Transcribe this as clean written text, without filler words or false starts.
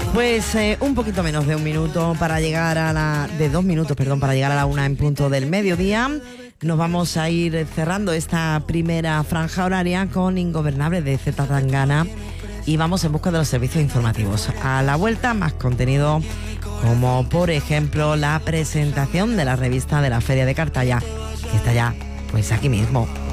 Pues un poquito menos de 2 minutos para llegar a la 1 en punto del mediodía. Nos vamos a ir cerrando esta primera franja horaria con Ingobernable de Z Tangana y vamos en busca de los servicios informativos. A la vuelta, más contenido, como por ejemplo la presentación de la revista de la Feria de Cartaya, que está ya pues aquí mismo.